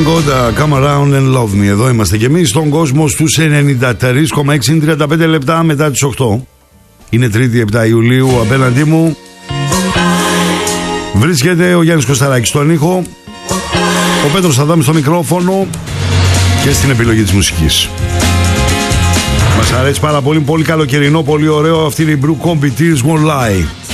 Gotta come around and love me. Εδώ είμαστε κι εμείς στον κόσμο στους 93,6, 35 λεπτά μετά τις 8. Είναι Τρίτη 7 Ιουλίου. Απέναντί μου βρίσκεται ο Γιάννης Κωσταράκης στον ήχο, ο Πέτρος Αδάμης στο μικρόφωνο και στην επιλογή της μουσικής. Μας αρέσει πάρα πολύ, πολύ καλοκαιρινό, πολύ ωραίο. Αυτή είναι η Brew Combi Tears Won't Lie.